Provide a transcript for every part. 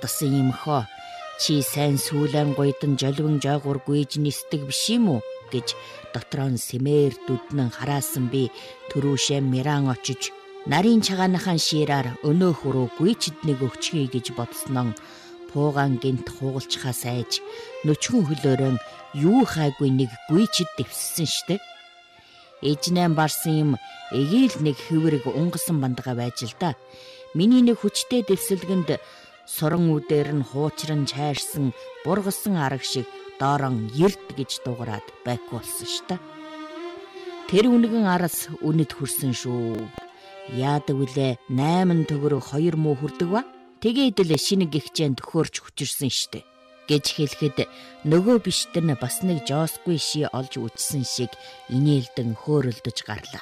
Ангасан юм хоо. Чи сайн сүүлэн гойдон жолвон жаагур гүйж нисдэг биш юм уу гэж дотроо нь сэмээр дүднэн хараасан би төрүүшээ Миран очиж нарийн чагааныхан шираар өнөөх рүү гүйчд нэг өгчхий гэж бодсноо пуугаан гинт хуугалчхаас айж нөчгөн хөлөөрön юу хайгүй нэг гүйчд дэвссэн штэ. Ээжнээ барсан юм эгээл нэг хэврэг унгасан бандгаа байж л да. Миний нэг хүчтэй дэвсэлгэнд суран үдээр нь хуучран чайрсан бургасан арга шиг доорон ерд гэж дуурайд байхгүй болсон ш та. Тэр үнэгэн араас үнэт хүрсэн шүү. Яадаг үлээ 8 төгрөг 2 муу хүрдэг ба. Тэгээд л шинэ гихчээн төхөөрч хүчирсэн штэ гэж хэлэхэд нөгөө биштэр нь бас нэг жоосгүй ши олж үтсэн шиг инээлдэн хөөрөлдөж гарлаа.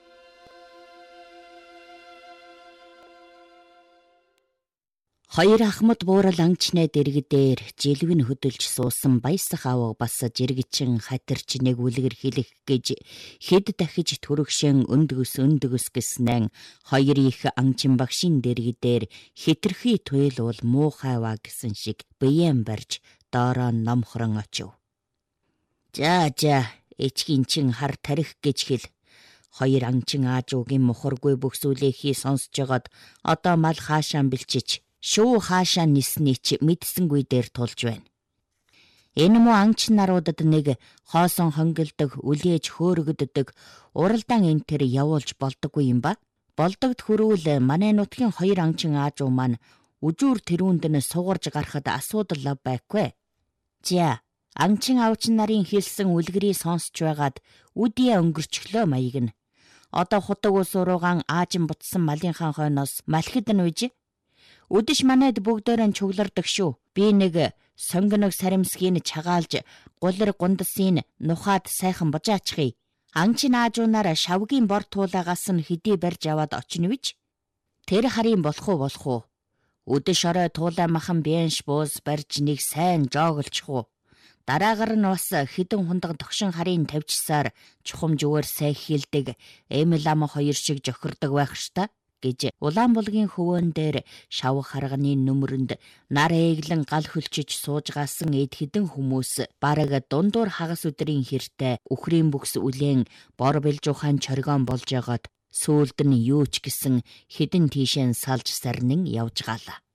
Хоёр ахмад буурал ангичнаа дэрэгдээр жилвэн хөдөлж суусан баясах аав бас жиргэчин хатарч нэг үлгэр хэлэх гэж хэд дахиж төрөгшөн өндгөс гэснэн хоёр их ангчин багшийн дэрэгдээр хитрхи туйлуул муухайваа гэсэн шиг биеэн барьж доороо номхорон очив. За эчгийн чин хар тарих гэж хэл. Хоёр ангчин аажуугийн мухаргүй бөхсүүлэхий сонсож жагаад одоо мал хаашаа бэлчиж шуу хаашаа ниснээ чи мэдсэнгүй дээр тулж байна. Энэ муу ангчин наруудад нэг хоосон хонгилдог, үлээж хөөргөддөг, уралдаан энэ төр явуулж болдоггүй юм ба. Болдогд хөрвөл манай нутгийн хоёр ангчин аажуу маань үжүүр тэрүүнд нь сугарж гарахад асуудал байхгүй. За, ангчин аавчин нарын хэлсэн үлгэрийг сонсч байгаад үдээ өнгөрчлөө маяг нь. Одоо худаг ус уруугаан аажин бутсан малынхаа хойноос малхид нь үж. Үдэш манайд бүгдээрэн чуглардаг шүү. Би нэг сонгоног саримсгийн чагаалж гулэр гундасын нухаад сайхан божаачихъя. Ангчин аажуунаар шавгийн бор туулагаас нь хэдий барьж аваад очно вич. Тэр харийн болох уу? Үдэш орой туулаа махан бянш буус барьж нэг сайн жооголчих уу. Дараагаар нь бас хідэн хундаг тогшин харийн тавьчсаар чухамжуугаар сайн хийлдэг эмэл ам хоёр шиг жохирдог байх шта гэж Улаанбулгийн хөвөн дээр шавх харганы нүмерөнд нар эглэн гал хөлчөж суужгаасан эд хідэн хүмүүс бараг дундуур хагас өдрийн хэртэй үхрийн бүкс үлэн бор бэлжуухан чоргион болж ягаад сүүлд нь юу ч гэсэн хідэн тийшэн салж сарнин явж гаала.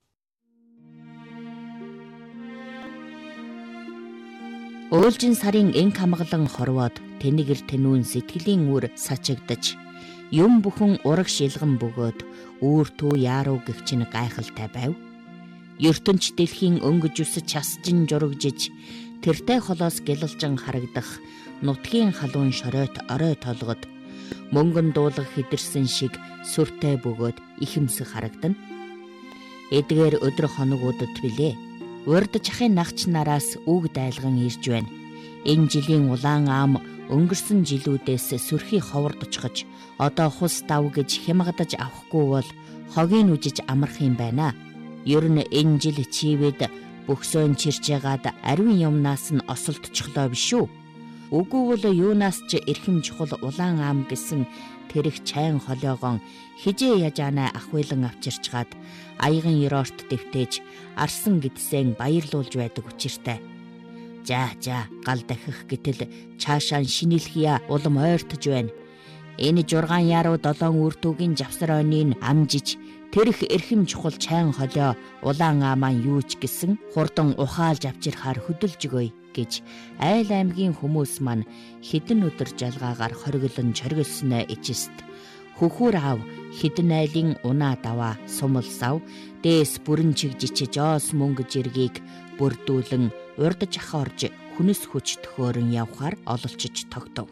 Өөлжин сарын энх хамгалан хорвоод тэнэгэр тэнүүн сэтгэлийн үр сачигдаж юм бүхэн ураг шилгэн бөгөөд үүр түү яаруу гэгчин гайхалтай байв. ертөнч дэлхийн өнгөж үсэж часжин журагжиж тэртэй холоос гялалжин харагдах нутгийн халуун шороот орой толгод мөнгөн дуулах хидэрсэн шиг сүртэй бөгөөд ихэмсэх харагдана. Эдгээр өдөр хоногудад билээ. Урдчахын нагч нараас үг дайлган ирж байна. Энэ жилийн улаан аам өнгөрсөн жилүүдээс сүрхий ховорд очихж одоо хус дав гэж хямгадаж авахгүй бол хогийн үжиж амрах юм байна. Ер нь энэ жил чивэд бөхсөөн чирчээгаад ариун юмнаас нь осолдчихлоо биш үү? Үгүй бол юунаас ч эрхэм чухал улаан аам гэсэн тэрэг чайн холиогоон хижээ яжаанаа ахвилан авчирчгаад аяган ёроорт дэвтээж арсан гэдсэн баярлуулж байдаг учиртай. За гал дахих гэтэл цаашаа шинэлхийа улам ойртож байна. Энэ 6 яруу 7 үртүүгийн завсар ойныг амжиж тэрх эрхэм чухал чайн холио улаан аамаа юу ч гэсэн хурдан ухаалж авчирхаар хөдөлж өгöy гэж айл аймгийн хүмүүс маань хэдэн өдөр жалгаагаар хориглон чоргилсноо ичист. Хөхүүр аав хэдэн айлын унаа даваа сумалсав дээс бүрэн чигжиж жоос мөнгө жиргийг бүрдүүлэн урдж ахорж хүнс хүч төхөөрөн явхаар ололчиж тогтов.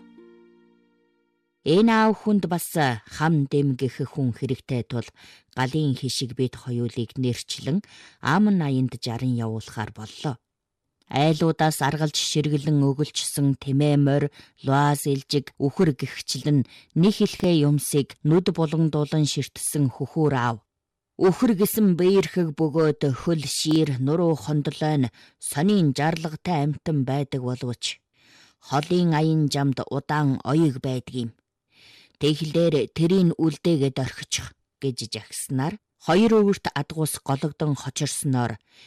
Энэ аав хүнд бас хам дэмгэх хүн хэрэгтэй тул галын хишиг бит хоёулыг нэрчлэн ам наянд 60 явуулахаар боллоо. Айлуудаас аргалж ширгэлэн өгөлчсөн тэмээ морь луаз илжиг үхэр гихчлэн нэг хэлхээ юмсыг нүд булгандуулан ширтсэн хөхүүр аав. Үхэр гисэн бэйрхэг бөгөөд хөл шир нуруу хондлойн сонийн жарлагтай амтан байдаг боловч холын аян жамд удаан оёг байдгийм. Тэглээр тэрийн үлдээгээд орхичих гэж жагснаар хоёр өвөрт адгуус гологдон хочирсноор